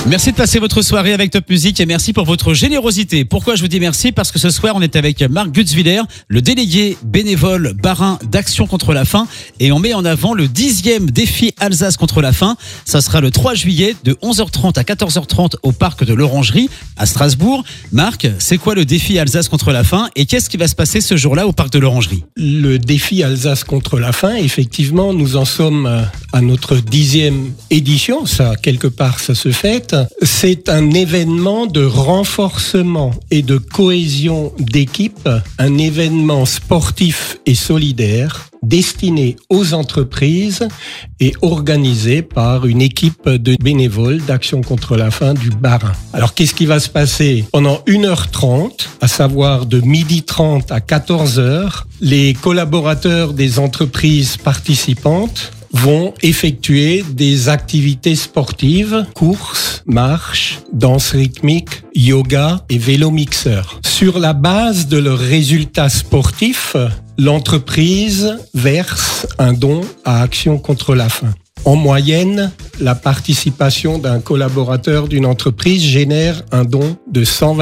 Merci de passer votre soirée avec Top Music et merci pour votre générosité. Pourquoi je vous dis merci? Parce que ce soir, on est avec Marc Gutzwiller, le délégué bénévole Bas-Rhin d'Action contre la faim, et on met en avant le 10e défi Alsace contre la faim. Ça sera le 3 juillet de 11h30 à 14h30 au parc de l'Orangerie à Strasbourg. Marc, c'est quoi le défi Alsace contre la faim et qu'est-ce qui va se passer ce jour-là au parc de l'Orangerie? Le défi Alsace contre la faim, effectivement, nous en sommes à notre 10e édition. Ça, quelque part, ça se fête. C'est un événement de renforcement et de cohésion d'équipe, un événement sportif et solidaire destiné aux entreprises et organisé par une équipe de bénévoles d'Action contre la faim du Bas-Rhin. Alors, qu'est-ce qui va se passer? Pendant 1h30, à savoir de 12h30 à 14h, les collaborateurs des entreprises participantes vont effectuer des activités sportives, courses, marches, danse rythmique, yoga et vélo mixeur. Sur la base de leurs résultats sportifs, l'entreprise verse un don à Action contre la faim. En moyenne, la participation d'un collaborateur d'une entreprise génère un don de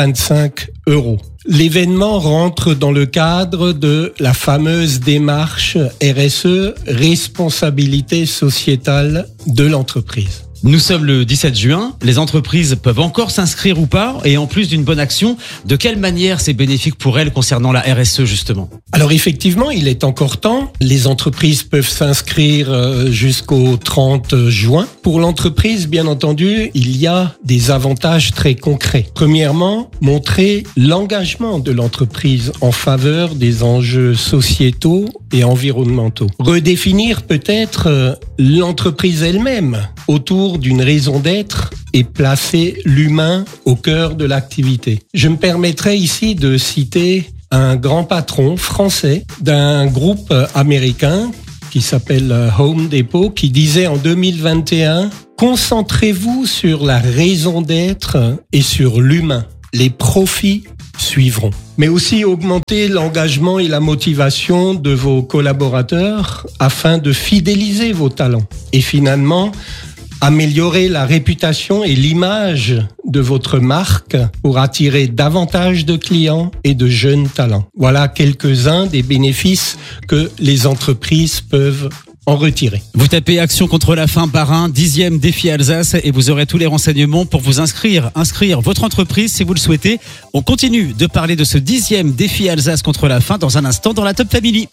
125 €. L'événement rentre dans le cadre de la fameuse démarche RSE, responsabilité sociétale de l'entreprise. Nous sommes le 17 juin, les entreprises peuvent encore s'inscrire ou pas, et en plus d'une bonne action, de quelle manière c'est bénéfique pour elles concernant la RSE justement? Alors effectivement, il est encore temps. Les entreprises peuvent s'inscrire jusqu'au 30 juin. Pour l'entreprise, bien entendu, il y a des avantages très concrets. Premièrement, montrer l'engagement de l'entreprise en faveur des enjeux sociétaux et environnementaux. Redéfinir peut-être l'entreprise elle-même autour d'une raison d'être et placer l'humain au cœur de l'activité. Je me permettrai ici de citer un grand patron français d'un groupe américain qui s'appelle Home Depot, qui disait en 2021 « Concentrez-vous sur la raison d'être et sur l'humain. Les profits suivront. » Mais aussi augmenter l'engagement et la motivation de vos collaborateurs afin de fidéliser vos talents. Et finalement, améliorer la réputation et l'image de votre marque pour attirer davantage de clients et de jeunes talents. Voilà quelques-uns des bénéfices que les entreprises peuvent en retirer. Vous tapez Action contre la faim Bas-Rhin, 10e défi Alsace et vous aurez tous les renseignements pour vous inscrire votre entreprise si vous le souhaitez. On continue de parler de ce 10e défi Alsace contre la faim dans un instant dans la Top Family.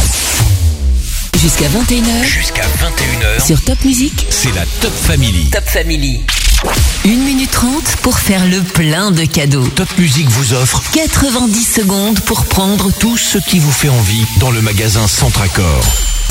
Jusqu'à 21h. Jusqu'à 21h. Sur Top Music. C'est la Top Family. Top Family. 1 minute 30 pour faire le plein de cadeaux. Top Music vous offre 90 secondes pour prendre tout ce qui vous fait envie dans le magasin Centracor.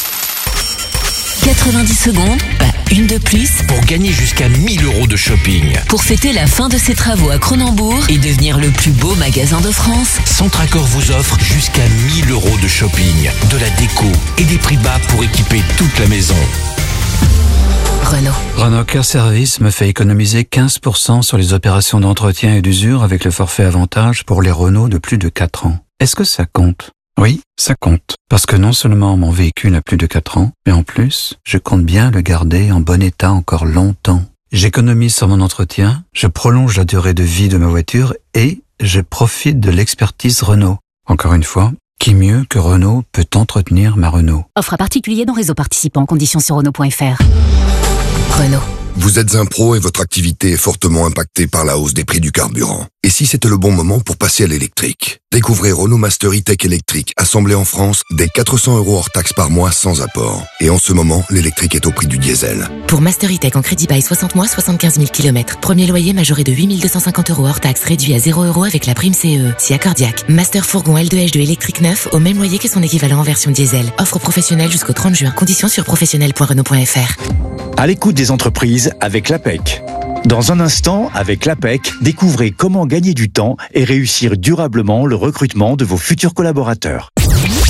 90 secondes, pas une de plus, pour gagner jusqu'à 1 000 € de shopping. Pour fêter la fin de ses travaux à Cronenbourg et devenir le plus beau magasin de France, Centracor vous offre jusqu'à 1 000 € de shopping, de la déco et des prix bas pour équiper toute la maison. Renault. Renault Care Service me fait économiser 15% sur les opérations d'entretien et d'usure avec le forfait avantage pour les Renault de plus de 4 ans. Est-ce que ça compte? Oui, ça compte. Parce que non seulement mon véhicule a plus de 4 ans, mais en plus, je compte bien le garder en bon état encore longtemps. J'économise sur mon entretien, je prolonge la durée de vie de ma voiture et je profite de l'expertise Renault. Encore une fois, qui mieux que Renault peut entretenir ma Renault? Offre à particulier dans réseau participant. Conditions sur Renault.fr. Renault. Vous êtes un pro et votre activité est fortement impactée par la hausse des prix du carburant. Et si c'était le bon moment pour passer à l'électrique? Découvrez Renault Master E-Tech électrique, assemblé en France, dès 400 € hors taxe par mois sans apport. Et en ce moment, l'électrique est au prix du diesel. Pour Master E-Tech en crédit bail 60 mois, 75 000 km. Premier loyer majoré de 8 250 € hors taxe, réduit à 0 € avec la prime CE. Si accordiaque. Master fourgon L2H2 électrique neuf, au même loyer que son équivalent en version diesel. Offre professionnelle jusqu'au 30 juin. Conditions sur professionnel.renault.fr. À l'écoute des entreprises avec l'APEC. Dans un instant, avec l'APEC, découvrez comment gagner du temps et réussir durablement le recrutement de vos futurs collaborateurs.